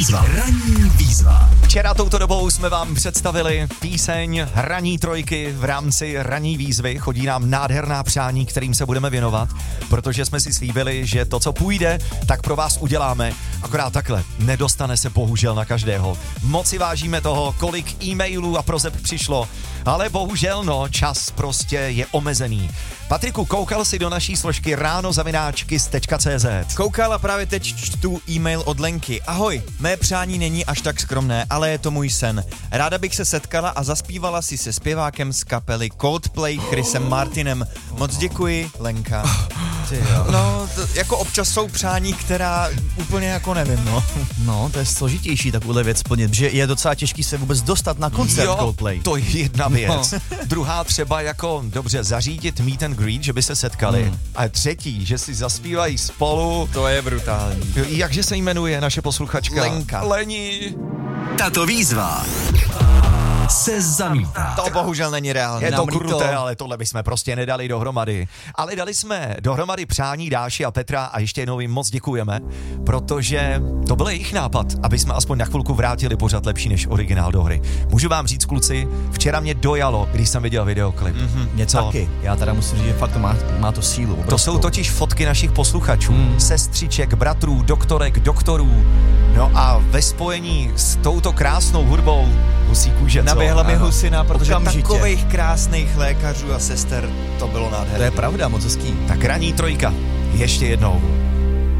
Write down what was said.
Ranní výzva. Včera touto dobou jsme vám představili píseň Ranní trojky v rámci ranní výzvy. Chodí nám nádherná přání, kterým se budeme věnovat, protože jsme si slíbili, že to, co půjde, tak pro vás uděláme. Akorát takhle, nedostane se bohužel na každého. Moc si vážíme toho, kolik e-mailů a proseb přišlo, ale bohužel čas prostě je omezený. Patriku, koukal jsi do naší složky ráno@kiss.cz. Koukal a právě teď čtu e-mail od Lenky. Ahoj, mé přání není až tak skromné, ale je to můj sen. Ráda bych se setkala a zaspívala si se zpěvákem z kapely Coldplay Chrisem Martinem. Moc děkuji, Lenka. No, jako občas jsou přání, která úplně jako nevím, No, to je složitější takovouhle věc splnit, že je docela těžký se vůbec dostat na koncert Coldplay. To je jedna věc. Druhá třeba jako, dobře, zařídit meet and greet, že by se setkali. A třetí, že si zaspívají spolu. to je brutální. Jakže se jmenuje naše posluchačka? Lenka. Leni. Tato výzva se zamítá. To bohužel není reálné. Je to kruté, ale tohle bychom prostě nedali dohromady. Ale dali jsme dohromady přání Dáši a Petra a ještě jednou jim moc děkujeme, protože to byl jejich nápad, aby jsme aspoň na chvilku vrátili pořad lepší než originál do hry. Můžu vám říct, kluci, včera mě dojalo, když jsem viděl videoklip. Něco taky. Já teda musím říct, že fakt to má to sílu. Obrovskou. To jsou totiž fotky našich posluchačů, sestřiček, bratrů, doktorek, doktorů. No a ve spojení s touto krásnou hudbou husí kůže, co? Naběhla mi husina, protože Okamžitě. takových krásných lékařů a sester, to bylo nádherné. To je pravda, moc hezký. Tak ranní trojka, ještě jednou.